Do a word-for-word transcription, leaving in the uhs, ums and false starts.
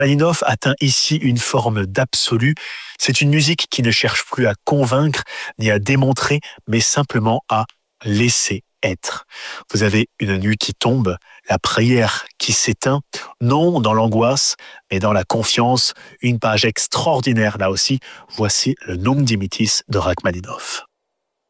Rachmaninoff atteint ici une forme d'absolu. C'est une musique qui ne cherche plus à convaincre ni à démontrer, mais simplement à laisser être. Vous avez une nuit qui tombe, la prière qui s'éteint, non dans l'angoisse, mais dans la confiance. Une page extraordinaire là aussi. Voici le Nunc Dimittis de Rachmaninoff.